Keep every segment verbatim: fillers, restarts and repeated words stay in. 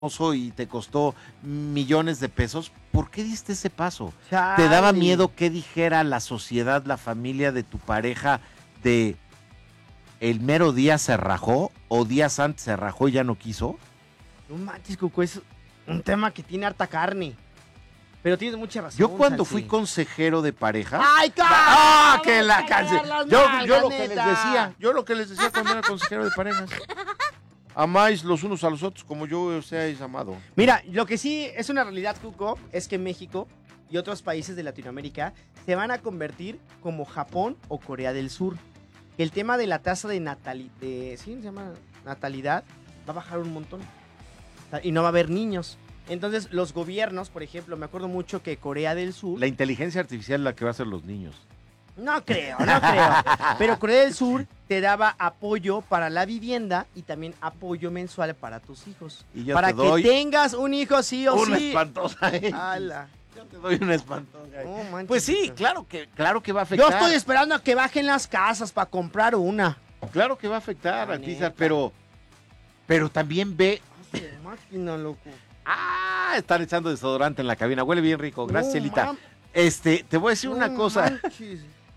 y te costó millones de pesos, ¿por qué diste ese paso? Chale. ¿Te daba miedo qué dijera la sociedad, la familia de tu pareja de el mero día se rajó o días antes se rajó y ya no quiso? No manches, Cuco, es un tema que tiene harta carne. Pero tienes mucha razón. Yo cuando Salsi. fui consejero de pareja... ¡Ay, cara! ¡Ah, que la canción! Yo, yo lo que les neta. decía, yo lo que les decía cuando era consejero de parejas. Amáis los unos a los otros como yo os seáis amado. Mira, lo que sí es una realidad, Cuco, es que México y otros países de Latinoamérica se van a convertir como Japón o Corea del Sur. El tema de la tasa de natalidad, de, ¿sí se llama natalidad? Va a bajar un montón. O sea, y no va a haber niños. Entonces, los gobiernos, por ejemplo, me acuerdo mucho que Corea del Sur... La inteligencia artificial es la que va a ser los niños. No creo, no creo. Pero Corea del Sur te daba apoyo para la vivienda y también apoyo mensual para tus hijos. Y yo para te que doy tengas un hijo sí o una sí. espantosa. ¿eh? Ala. Yo te doy una espantosa. No manches. Pues sí, claro que, claro que va a afectar. Yo estoy esperando a que bajen las casas para comprar una. Claro que va a afectar, La Alpizar, neta. pero, pero también ve. Ay, su máquina, loco. Ah, están echando desodorante en la cabina. Huele bien rico. Gracias, No, Chelita. mam- Este, te voy a decir no una cosa. manches.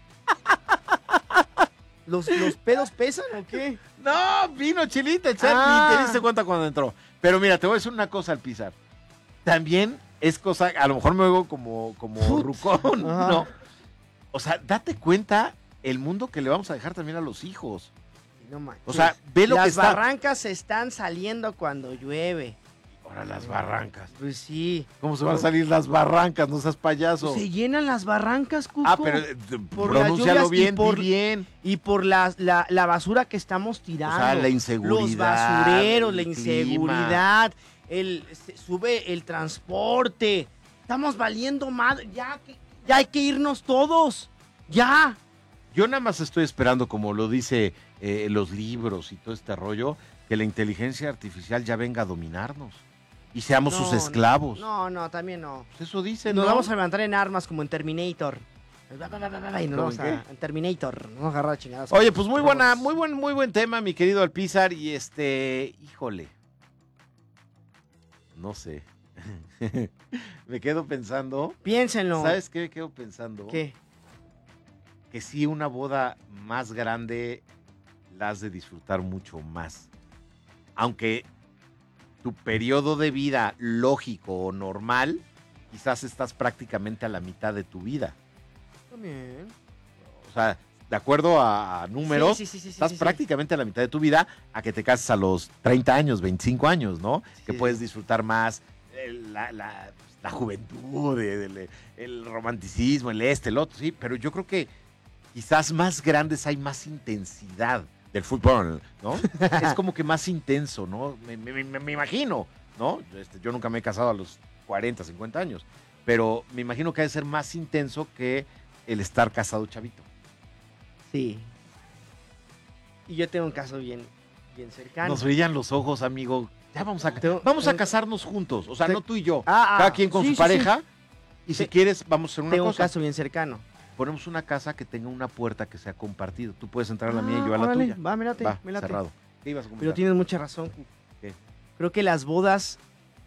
¿Los, ¿Los pedos pesan o qué? No, vino Chelita, echar, Ah. ni te diste cuenta cuando entró. Pero mira, te voy a decir una cosa, Alpizar. También es cosa, a lo mejor me oigo como, como Put. rucón, Ajá. ¿no? O sea, date cuenta el mundo que le vamos a dejar también a los hijos. No manches. O sea, ve lo las que está. barrancas se están saliendo cuando llueve. Ahora las barrancas. Pues sí. ¿Cómo se van a salir las barrancas? No seas payaso. Se llenan las barrancas, Cuco. Ah, pero eh, Por las pronúncialo lluvias y bien, por- di bien. Y por la, la, la basura que estamos tirando. O sea, la inseguridad, Los basureros, la el inseguridad. El, se- sube el transporte. Estamos valiendo madre. Ya, que- ya hay que irnos todos. Ya. Yo nada más estoy esperando, como lo dice eh, los libros y todo este rollo, que la inteligencia artificial ya venga a dominarnos y seamos No, sus esclavos. No, no, también no. Pues eso dicen, Nos ¿no? vamos a levantar en armas como en Terminator. Va, va, va, va, va, Y nos ¿Cómo vamos en a, en Terminator. Nos vamos a agarrar a chingadas. Oye, pues muy buena, Robots. muy buen, muy buen tema, mi querido Alpizar, y este, híjole, no sé, me quedo pensando, Piénsenlo. ¿sabes qué me quedo pensando? ¿Qué? Que sí, una boda más grande la has de disfrutar mucho más, aunque tu periodo de vida lógico o normal, quizás estás prácticamente a la mitad de tu vida, También. o sea, de acuerdo a, a números, Sí, sí, sí, sí, estás sí, sí. prácticamente a la mitad de tu vida a que te cases a los treinta años, veinticinco años, ¿no? Sí, que sí. puedes disfrutar más eh, la, la- la juventud, el, el- el romanticismo, el este, el otro, sí, pero yo creo que quizás más grandes hay más intensidad del fútbol, ¿no? Es como que más intenso, ¿no? Me, me- me- me imagino, ¿no? Este, yo nunca me he casado a los cuarenta, cincuenta años, pero me imagino que ha de ser más intenso que el estar casado chavito. Sí. Y yo tengo un caso bien, bien cercano. Nos brillan los ojos, amigo. Ya vamos a, Tengo- vamos a tengo- casarnos juntos. O sea, Te- no tú y yo. Ah, ah, Cada quien con sí, su sí, pareja. Y si Te- quieres, vamos a hacer una Tengo un cosa. caso bien cercano. Ponemos una casa que tenga una puerta que sea compartida. Tú puedes entrar a la mía y Ah, yo a la órale, tuya. Va, mírate, Va, mírate. cerrado. ¿Qué ibas a Pero comentar? tienes mucha razón, Cu. ¿Qué? Creo que las bodas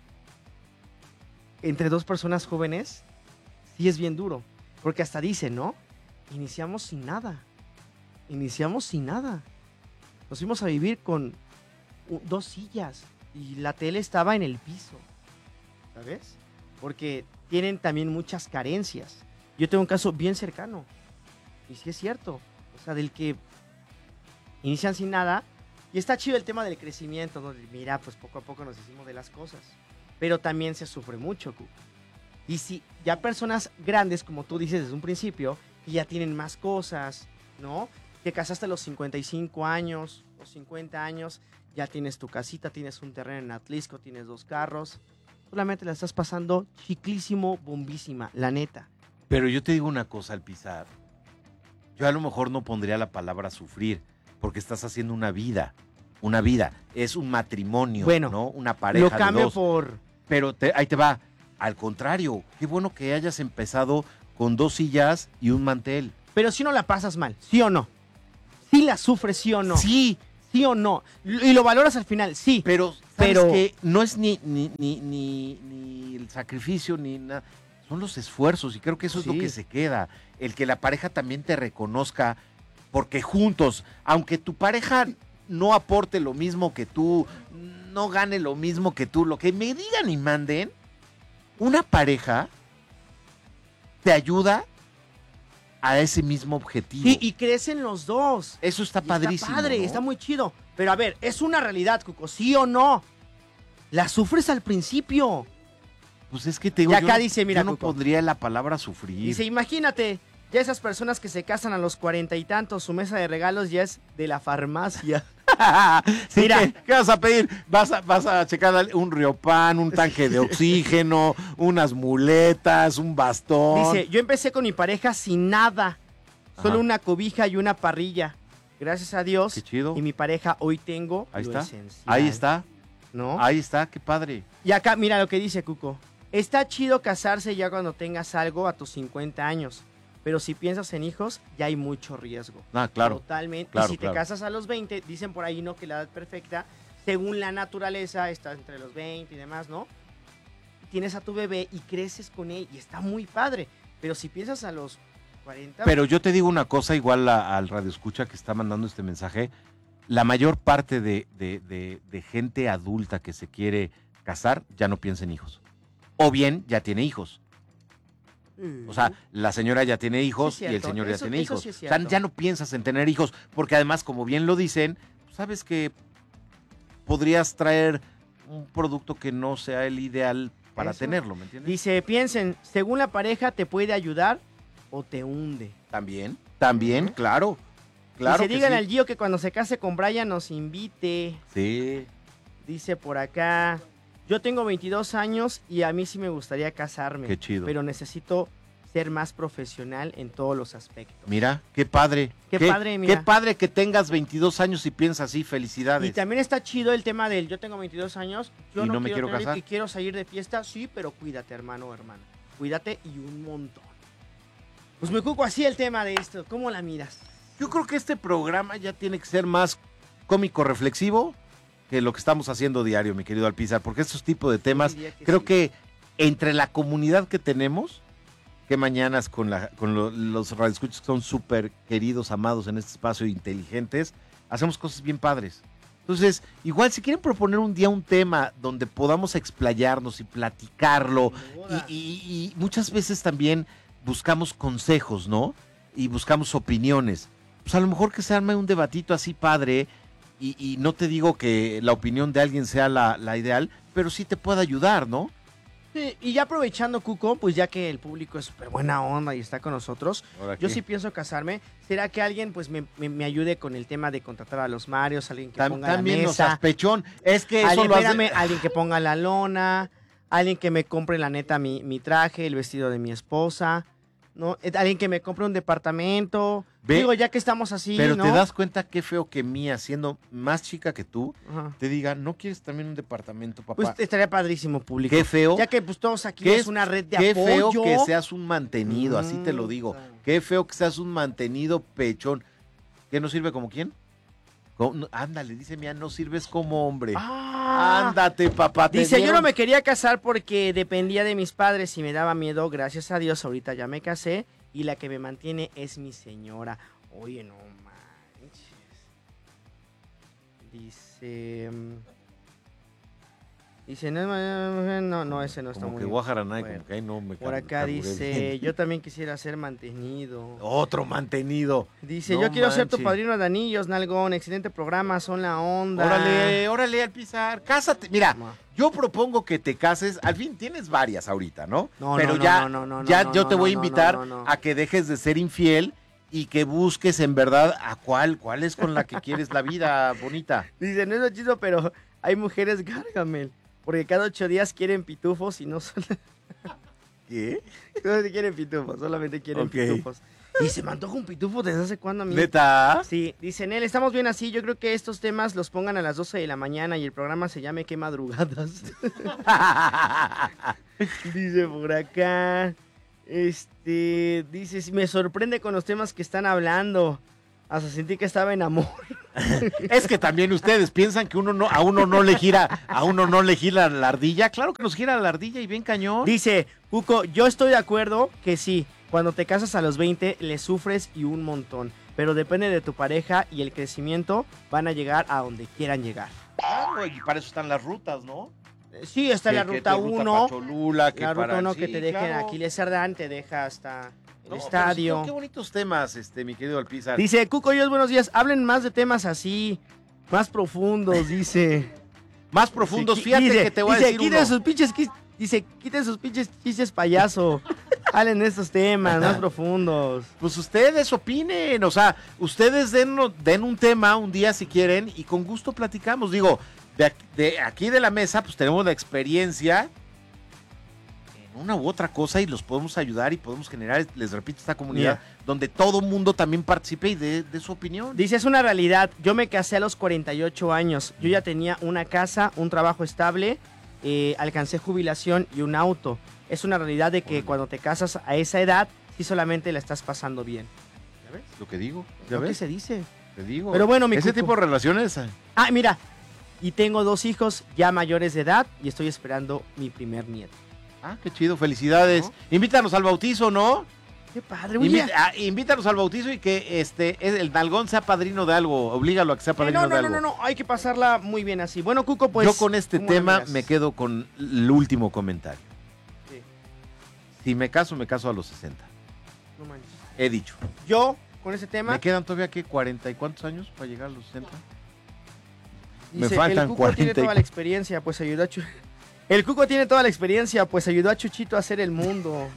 entre dos personas jóvenes sí es bien duro. Porque hasta dicen, ¿no? Iniciamos sin nada. Iniciamos sin nada. Nos fuimos a vivir con u- dos sillas y la tele estaba en el piso. ¿Sabes? Porque tienen también muchas carencias. Yo tengo un caso bien cercano. Y sí es cierto. O sea, del que inician sin nada. Y está chido el tema del crecimiento, ¿no? Mira, pues poco a poco nos hicimos de las cosas. Pero también se sufre mucho, Cu. Y si ya personas grandes, como tú dices desde un principio, que ya tienen más cosas, ¿no? Te casaste a los cincuenta y cinco años, los cincuenta años, ya tienes tu casita, tienes un terreno en Atlisco, tienes dos carros. Solamente la estás pasando chiclísimo, bombísima, la neta. Pero yo te digo una cosa, Alpizar. Yo a lo mejor no pondría la palabra sufrir, porque estás haciendo una vida. Una vida. Es un matrimonio, Bueno, ¿no? Una pareja Lo de cambio dos. por... Pero te- ahí te va. Al contrario, qué bueno que hayas empezado con dos sillas y un mantel. Pero si no la pasas mal, ¿sí o no? ¿Sí la sufres, sí o no? Sí, ¿Sí o no? Y lo valoras al final, sí. pero Pero que no es ni, ni, ni, ni, ni el sacrificio, ni nada. Son los esfuerzos y creo que eso es Sí. lo que se queda. El que la pareja también te reconozca, porque juntos, aunque tu pareja no aporte lo mismo que tú, no gane lo mismo que tú, lo que me digan y manden, una pareja te ayuda a ese mismo objetivo. sí, y crecen los dos. Eso está Y padrísimo. Está padre, ¿no? está muy chido. Pero a ver, es una realidad, Cuco, ¿sí o no? La sufres al principio. Pues es que te digo, Y acá yo no- dice, mira, yo no Cuco. pondría la palabra sufrir. Dice, imagínate, ya esas personas que se casan a los cuarenta y tantos, su mesa de regalos ya es de la farmacia. Sí, Mira. ¿qué, qué vas a pedir? Vas a, vas a checar un riopan, un tanque de oxígeno, unas muletas, un bastón. Dice, yo empecé con mi pareja sin nada, solo Ajá. una cobija y una parrilla. Gracias a Dios. Qué chido. Y mi pareja hoy tengo Ahí lo está. esencial. Ahí está. ¿No? Ahí está, qué padre. Y acá, mira lo que dice Cuco. Está chido casarse ya cuando tengas algo a tus cincuenta años. Pero si piensas en hijos, ya hay mucho riesgo. Ah, claro. Totalmente. claro, y si claro. te casas a los veinte, dicen por ahí, ¿no? Que la edad perfecta, según la naturaleza, está entre los veinte y demás, ¿no? Tienes a tu bebé y creces con él y está muy padre. Pero si piensas a los cuarenta... Pero yo te digo una cosa, igual a- al radioescucha que está mandando este mensaje. La mayor parte de, de- de- de gente adulta que se quiere casar ya no piensa en hijos. O bien ya tiene hijos. O sea, la señora ya tiene hijos Sí, y el cierto. señor ya Eso- tiene eso hijos. sí es o sea, cierto. ya no piensas en tener hijos, porque además, como bien lo dicen, sabes que podrías traer un producto que no sea el ideal para Eso. tenerlo, ¿me entiendes? Dice, piensen, según la pareja te puede ayudar o te hunde. También, también, claro. Claro Dice, que digan sí. al Gio que cuando se case con Brian nos invite. Sí. Dice por acá, yo tengo veintidós años y a mí sí me gustaría casarme. Qué chido. Pero necesito ser más profesional en todos los aspectos. Mira, qué padre. Qué padre, mira. Qué padre que tengas veintidós años y piensas así, felicidades. Y también está chido el tema del yo tengo veintidós años, yo Y no, no me quiero tener casar. y quiero salir de fiesta, sí, pero cuídate, hermano o hermana. Cuídate y un montón. Pues me cuco así el tema de esto, ¿cómo la miras? Yo creo que este programa ya tiene que ser más cómico reflexivo que lo que estamos haciendo diario, mi querido Alpizar, porque estos tipos de temas, diría que creo sí. que entre la comunidad que tenemos, que mañanas con, la, con lo- los radioescuchas que son súper queridos, amados en este espacio, inteligentes, hacemos cosas bien padres. Entonces, igual si quieren proponer un día un tema donde podamos explayarnos y platicarlo, y, y- y muchas veces también buscamos consejos, ¿no? Y buscamos opiniones. Pues a lo mejor que se arme un debatito así padre, y, y no te digo que la opinión de alguien sea la, la ideal, pero sí te puede ayudar, ¿no? Sí, y ya aprovechando, Cuco, pues ya que el público es súper buena onda y está con nosotros, yo sí pienso casarme. ¿Será que alguien pues me, me- me ayude con el tema de contratar a los Marios, alguien que Tam- ponga también, la o sea, mesa? pechón, es que eso Alguien, lo hace- espérame, alguien que ponga la lona, alguien que me compre la neta mi, mi traje, el vestido de mi esposa, ¿no? Eh, Alguien que me compre un departamento. Ve, Digo, ya que estamos así, Pero ¿no? te das cuenta qué feo que Mía, siendo más chica que tú, Ajá. te diga, ¿no quieres también un departamento, papá? Pues estaría padrísimo, público. Qué feo. Ya que pues todos aquí Qué es una red de Qué apoyo. feo que seas un mantenido, así te lo digo. Mm. Qué feo que seas un mantenido pechón. ¿Qué no sirve como quién? Como- no, ándale, dice Mía, no sirves como hombre. Ah. Ándate, papá. te Dice, yo no dieron- me quería casar porque dependía de mis padres y me daba miedo. Gracias a Dios, ahorita ya me casé y la que me mantiene es mi señora. Oye, no manches. Dice... mm, Dice, no, no, no, ese no está Como muy que bien. Guajaranay, Bueno, como que ahí no me Por car- acá carburé dice, bien. yo también quisiera ser mantenido. Otro mantenido. Dice, No yo quiero ser tu manches. padrino de anillos, Nalgón. Excelente programa, son la onda. Órale, órale, Alpizar. Cásate. Mira, Ma. yo propongo que te cases. Al fin tienes varias ahorita, ¿no? No, Pero no, no, ya, no, no, no, ya no, yo no, te voy a no, no, invitar no, no. a que dejes de ser infiel y que busques en verdad a cuál, cuál es con la que quieres la vida bonita. Dice, no es lo chido, pero hay mujeres Gargamel. Porque cada ocho días quieren pitufos y no solo ¿Qué? no quieren pitufos, solamente quieren Ok. pitufos. Y se me antoja un pitufo desde hace cuándo a mí. ¿Neta? Sí, dice Nel, estamos bien así. Yo creo que estos temas los pongan a las doce de la mañana y el programa se llame ¿Qué madrugadas? Dice por acá. Este, dice, me sorprende con los temas que están hablando. Hasta sentí que estaba en amor. Es que también ustedes piensan que uno no, a uno no le gira, a uno no le gira la ardilla. Claro que nos gira la ardilla y bien cañón. Dice, Cuco, yo estoy de acuerdo que sí, cuando te casas a los veinte le sufres y un montón, pero depende de tu pareja y el crecimiento van a llegar a donde quieran llegar. Claro, y para eso están las rutas, ¿no? Eh, Sí, está la ruta uno, Cholula, que la ruta para- uno sí, que te dejen claro. Aquiles Cerdán, te deja hasta el No, pero sí, estadio. qué bonitos temas, este, mi querido Alpizar. Dice, Cuco, yo buenos días, hablen más de temas así, más profundos, dice. Más profundos, Dice, fíjate dice, que te voy dice, a decir quiten uno. sus pinches, quis- dice, quiten sus pinches chistes payaso. Hablen de estos temas más profundos. Pues ustedes opinen, o sea, ustedes den, den un tema un día si quieren y con gusto platicamos. Digo, de, ac- de aquí de la mesa, pues tenemos la experiencia en una u otra cosa y los podemos ayudar y podemos generar, les repito, esta comunidad donde todo mundo también participe y dé de su opinión. Dice, es una realidad. Yo me casé a los cuarenta y ocho años. Yo ya tenía una casa, un trabajo estable, eh, alcancé jubilación y un auto. Es una realidad de que Órale. cuando te casas a esa edad, sí solamente la estás pasando bien. ¿Ya ves? Lo que digo, ¿ya ¿Lo que ves? se dice? Te digo. Pero bueno, mi Ese Cuco. tipo de relaciones. Ah, mira. Y tengo dos hijos ya mayores de edad y estoy esperando mi primer nieto. Ah, qué chido, felicidades. ¿No? Invítanos al bautizo, ¿no? Qué padre, oye. Invi- ah, invítanos al bautizo y que este el nalgón sea padrino de algo. Oblígalo a que sea Eh, padrino no, de no, algo. no, no, no, hay que pasarla muy bien así. Bueno, Cuco, pues... Yo con este ¿cómo lo tema miras? me quedo con el último comentario. Sí, Si me caso, me caso a los sesenta. no manches. He dicho. Yo, con ese tema... ¿Me quedan todavía qué? ¿cuarenta y cuántos años para llegar a los sesenta? me Dice, faltan el Cuco cuarenta y tiene toda cu- la experiencia, pues ayudó a Chu- El Cuco tiene toda la experiencia, pues ayudó a Chuchito a hacer el mundo.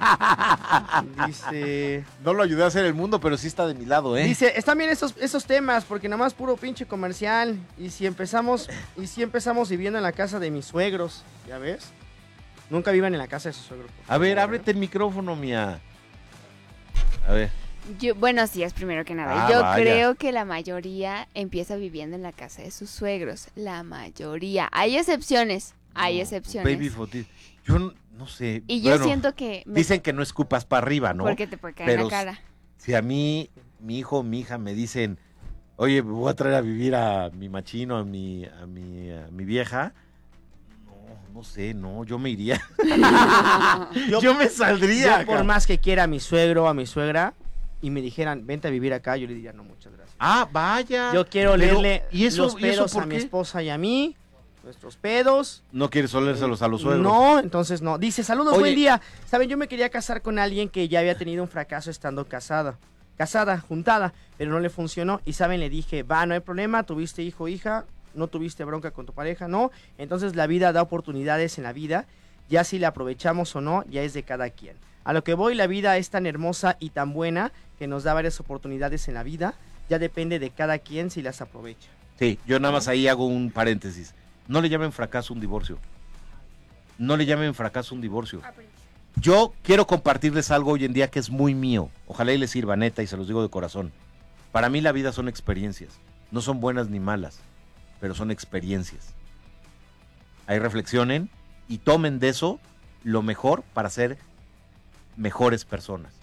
Dice, No lo ayudé a hacer el mundo, pero sí está de mi lado, ¿eh? dice, están bien esos, esos temas, porque nada más puro pinche comercial. Y si empezamos, y si empezamos viviendo en la casa de mis suegros, ¿ya ves? Nunca vivan en la casa de sus suegros. por A ver, favor, ¿eh? ábrete el micrófono, mía. A ver. Yo, buenos días, primero que nada. Ah, Yo vaya. creo que la mayoría empieza viviendo en la casa de sus suegros. La mayoría. Hay excepciones. Hay No, excepciones. Baby fotis. Yo no, no sé. y yo Bueno, siento que... me- Dicen que no escupas para arriba, ¿no? Porque te puede caer en Pero la cara. Si a mí, mi hijo o mi hija me dicen, oye, me voy a traer a vivir a mi machino, a mi, a mi, a mi vieja, no, no sé, no, yo me iría. Yo- yo me saldría. Yo, por acá. más que quiera a mi suegro o a mi suegra y me dijeran, vente a vivir acá, yo le diría, no, muchas gracias. Ah, vaya. Yo quiero Pero, leerle ¿y eso, los ¿y eso pedos por a mi qué? esposa y a mí, nuestros pedos. No quieres olérselos a los suegros. No, entonces no. Dice, saludos, Oye. buen día. Saben, yo me quería casar con alguien que ya había tenido un fracaso estando casada. Casada, juntada, pero no le funcionó. Y saben, le dije, va, no hay problema, tuviste hijo, hija, no tuviste bronca con tu pareja, no. Entonces la vida da oportunidades en la vida. Ya si la aprovechamos o no, ya es de cada quien. A lo que voy, la vida es tan hermosa y tan buena que nos da varias oportunidades en la vida. Ya depende de cada quien si las aprovecha. Sí, yo nada más ahí hago un paréntesis. No le llamen fracaso un divorcio. No le llamen fracaso un divorcio. Yo quiero compartirles algo hoy en día que es muy mío. Ojalá y les sirva, neta, y se los digo de corazón. Para mí la vida son experiencias. No son buenas ni malas, pero son experiencias. Ahí reflexionen y tomen de eso lo mejor para ser mejores personas.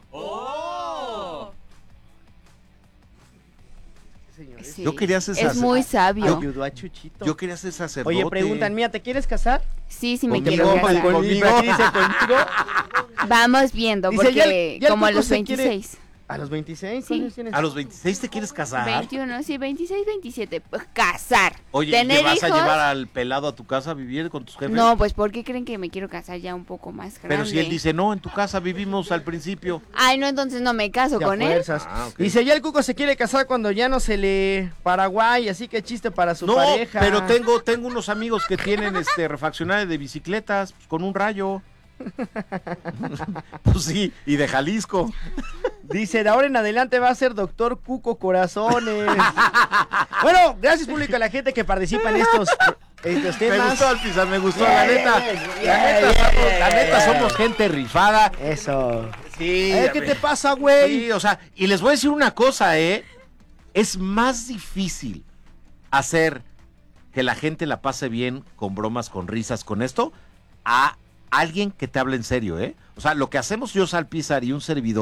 Señores, Sí, Yo quería ser es sacer- muy sabio. ayudó a Chuchito. Yo quería ser sacerdote. Oye, preguntan, mía, ¿te quieres casar? Sí, sí me Conmigo, quiero con- casar. con- Conmigo. Conmigo. Aquí dice contigo. Vamos viendo, Dice, porque ya el- ya el como a Cuco los se quiere- veintiséis. ¿A los veintiséis? Sí. ¿Cuántos años tienes? ¿A los veintiséis te quieres casar? veintiuno, sí, veintiséis, veintisiete. Pues, casar. Oye, ¿y ¿Tener te vas hijos? a llevar al pelado a tu casa a vivir con tus jefes? No, pues ¿por qué creen que me quiero casar ya un poco más grande? Pero si él dice, no, en tu casa vivimos al principio. Ay, no, entonces no me caso De a con él. fuerzas. Ah, ok. Dice, ya el Cuco se quiere casar cuando ya no se le Paraguay, así que chiste para su No, pareja. pero tengo, tengo unos amigos que tienen este refaccionario de bicicletas pues, con un rayo. Pues sí, y de Jalisco. Dice, de ahora en adelante va a ser doctor Cuco Corazones. Bueno, gracias público a la gente que participa en estos, estos Me temas. gustó, Alpizar, me gustó, la neta. Bien, La bien, neta, bien, somos, la neta bien. somos gente rifada. Eso. Sí. Eh, a ¿Qué ver. te pasa, güey? Sí, o sea, y les voy a decir una cosa, ¿eh? Es más difícil hacer que la gente la pase bien con bromas, con risas, con esto, a alguien que te hable en serio, ¿eh? O sea, lo que hacemos yo, Salpizar, y un servidor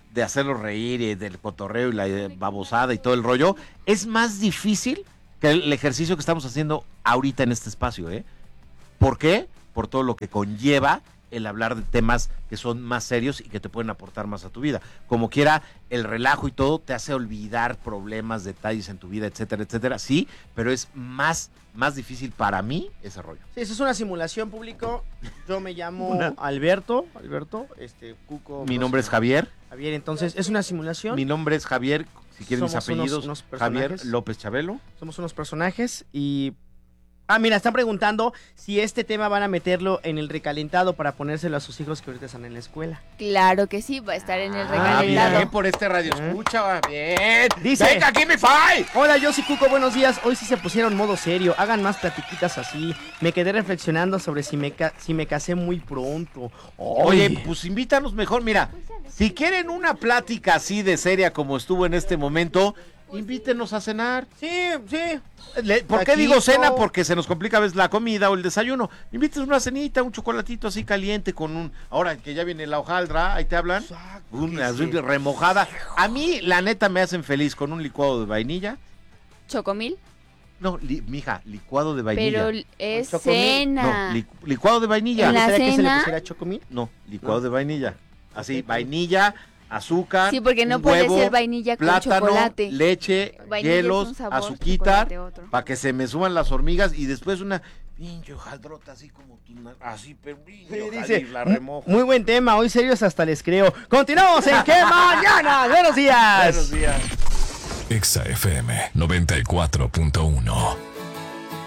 de hacerlo reír y del cotorreo y la eh, babosada y todo el rollo, es más difícil que el ejercicio que estamos haciendo ahorita en este espacio, ¿eh? ¿Por qué? Por todo lo que conlleva el hablar de temas que son más serios y que te pueden aportar más a tu vida. Como quiera, el relajo y todo te hace olvidar problemas, detalles en tu vida, etcétera, etcétera. Sí, pero es más, más difícil para mí ese rollo. Sí, eso es una simulación, público. Yo me llamo Una- Alberto, Alberto, este, Cuco. Mi no nombre sé. es Javier. Javier, entonces, es una simulación. Mi nombre es Javier, si quieren mis Somos unos- apellidos, unos Javier personajes. López Chabelo. Somos unos personajes y... Ah, mira, están preguntando si este tema van a meterlo en el recalentado para ponérselo a sus hijos que ahorita están en la escuela. Claro que sí, va a estar en el Ah, recalentado. bien, por este radio escucha, va bien. Dice- Venga, give me five. Hola, yo soy Cuco, buenos días. Hoy sí se pusieron modo serio. Hagan más platiquitas así. Me quedé reflexionando sobre si me, ca- si me casé muy pronto. Oye, Oye, pues invítanos mejor, mira, si quieren una plática así de seria como estuvo en este momento, invítenos a cenar. sí, sí. Le- ¿Por qué Taquito. digo cena? Porque se nos complica a veces la comida o el desayuno. Invítenos una cenita, un chocolatito así caliente con un... Ahora que ya viene la hojaldra, ahí te hablan. Una así remojada. A mí, la neta, me hacen feliz con un licuado de vainilla. Chocomil, No, li- mija, licuado de vainilla. pero es Chocomil, cena. No, li- licuado de vainilla. En la ¿Sería que se le cena- pusiera chocomil? No, licuado No. de vainilla. Así, Ok. vainilla, azúcar. Sí, porque no un puede huevo, ser vainilla con plátano, chocolate. leche, Vainilla es hielos, un sabor, azuquitar, chocolate otro. para que se me suban las hormigas y después una pinche hojaldrota así como tu na- así, pero pinche Sí, hojaldra, dice, y la "Mu- remojo. muy buen tema, hoy serios hasta les creo. Continuamos en ¿Qué mañana? Buenos días. Buenos días. Exa F M noventa y cuatro punto uno.